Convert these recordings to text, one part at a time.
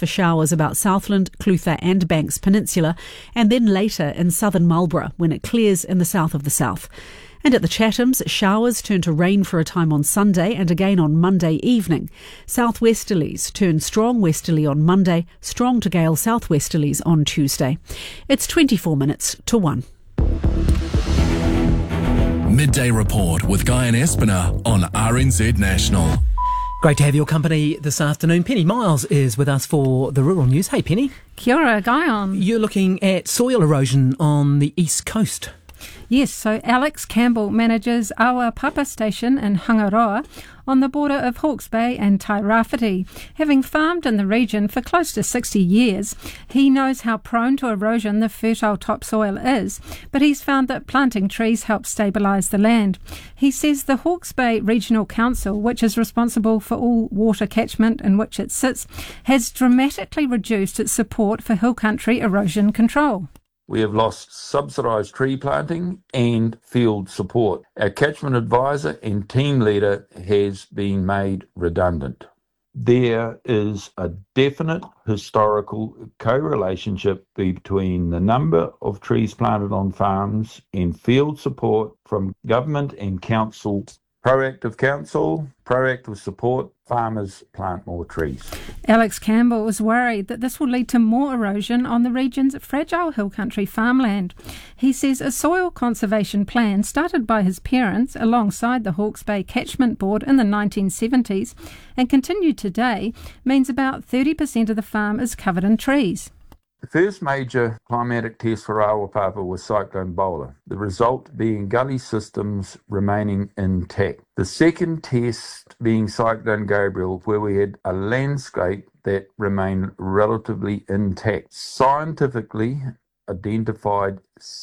for showers about Southland, Clutha and Banks Peninsula, and then later in southern Marlborough when it clears in the south of the south. And at the Chathams, showers turn to rain for a time on Sunday and again on Monday evening. Southwesterlies turn strong westerly on Monday, strong to gale southwesterlies on Tuesday. It's 24 minutes to 1. Midday Report with Guy and Espiner on RNZ National. Great to have your company this afternoon. Penny Miles is with us for the Rural News. Hey, Penny. Kia ora, Guyon. You're looking at soil erosion on the east coast. Yes, so Alex Campbell manages Awa Papa Station in Hangaroa on the border of Hawke's Bay and Tairāwhiti. Having farmed in the region for close to 60 years, he knows how prone to erosion the fertile topsoil is, but he's found that planting trees helps stabilise the land. He says the Hawke's Bay Regional Council, which is responsible for all water catchment in which it sits, has dramatically reduced its support for hill country erosion control. We have lost subsidised tree planting and field support. Our catchment advisor and team leader has been made redundant. There is a definite historical co-relationship between the number of trees planted on farms and field support from government and council. Proactive council, proactive support, farmers plant more trees. Alex Campbell is worried that this will lead to more erosion on the region's fragile hill country farmland. He says a soil conservation plan started by his parents alongside the Hawke's Bay Catchment Board in the 1970s and continued today means about 30% of the farm is covered in trees. The first major climatic test for Awa Papa was Cyclone Bowler, the result being gully systems remaining intact. The second test being Cyclone Gabriel, where we had a landscape that remained relatively intact. Scientifically identified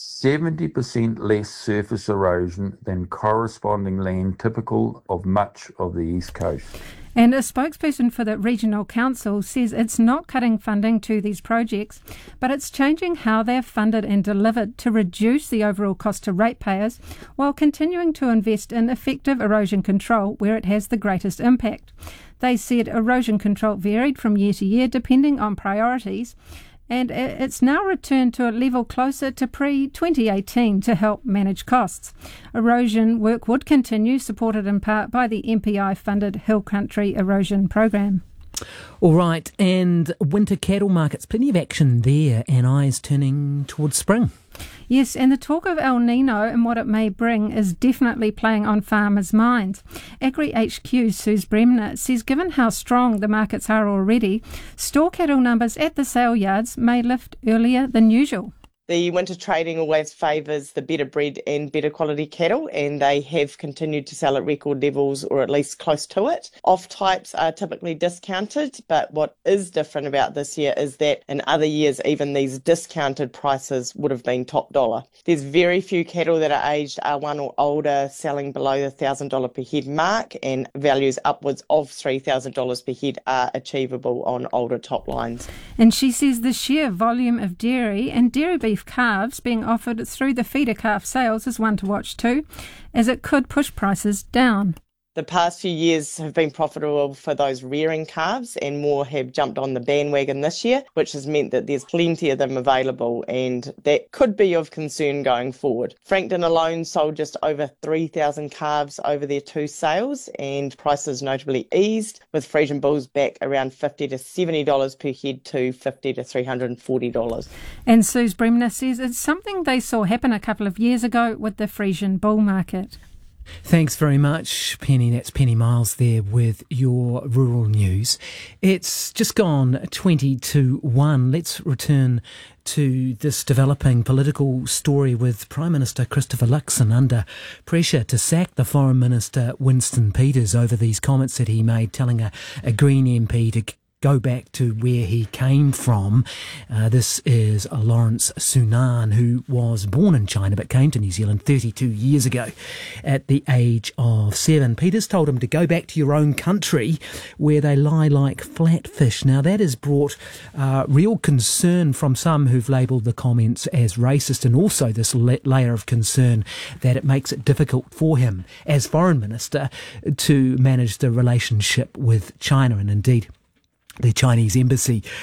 70% less surface erosion than corresponding land typical of much of the East Coast. And a spokesperson for the Regional Council says it's not cutting funding to these projects, but it's changing how they're funded and delivered to reduce the overall cost to ratepayers while continuing to invest in effective erosion control where it has the greatest impact. They said erosion control varied from year to year depending on priorities, and it's now returned to a level closer to pre-2018 to help manage costs. Erosion work would continue, supported in part by the MPI-funded Hill Country Erosion Program. All right, and winter cattle markets, plenty of action there and eyes turning towards spring. Yes, and the talk of El Nino and what it may bring is definitely playing on farmers' minds. Agri HQ's Suze Bremner says given how strong the markets are already, store cattle numbers at the sale yards may lift earlier than usual. The winter trading always favours the better bred and better quality cattle, and they have continued to sell at record levels or at least close to it. Off types are typically discounted, but what is different about this year is that in other years even these discounted prices would have been top dollar. There's very few cattle that are aged R1 or older selling below the $1,000 per head mark, and values upwards of $3,000 per head are achievable on older top lines. And she says the sheer volume of dairy and dairy beef calves being offered through the feeder calf sales is one to watch too, as it could push prices down. The past few years have been profitable for those rearing calves, and more have jumped on the bandwagon this year, which has meant that there's plenty of them available, and that could be of concern going forward. Frankton alone sold just over 3,000 calves over their two sales, and prices notably eased, with Frisian bulls back around $50 to $70 per head to $50 to $340. And Suze Bremner says it's something they saw happen a couple of years ago with the Frisian bull market. Thanks very much, Penny. That's Penny Miles there with your rural news. It's just gone 20 to 1. Let's return to this developing political story with Prime Minister Christopher Luxon under pressure to sack the Foreign Minister Winston Peters over these comments that he made, telling a Green MP to go back to where he came from. This is Lawrence Sunan, who was born in China but came to New Zealand 32 years ago at the age of 7. Peters told him to go back to your own country where they lie like flatfish. Now that has brought real concern from some who've labelled the comments as racist, and also this layer of concern that it makes it difficult for him as Foreign Minister to manage the relationship with China, and indeed the Chinese embassy